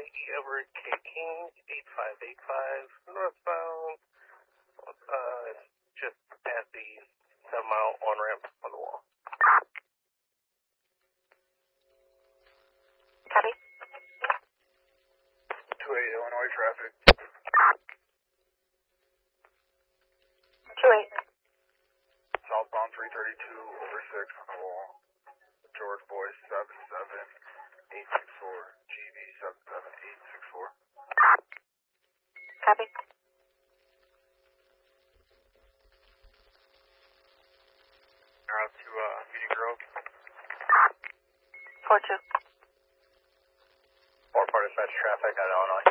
Everett K. King, 8585, northbound, just past the 7-mile on-ramp on the wall. Copy. 28 Illinois traffic. 28. Southbound 332 over 6 on the wall. George Boyce 77864. GB 77864. Copy. Out to Meeting Grove. 42. 4 dispatch traffic out of Illinois.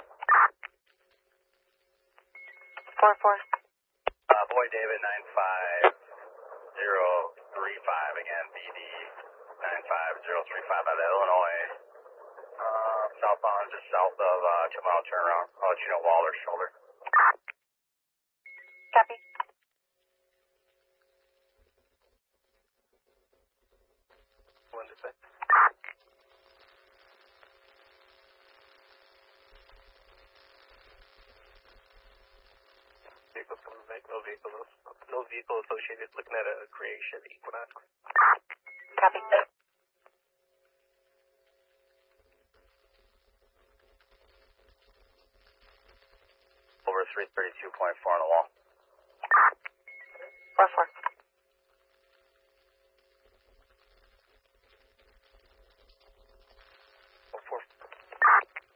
44. Boy David 95035 again. BD 95035 out of Illinois. Southbound just south of 2-mile turnaround. I'll let you know Waller shoulder. Copy. One to say. Vehicles coming back, no vehicle associated, looking at a creation Equinox. Copy. Over 332.4 on the wall. 44.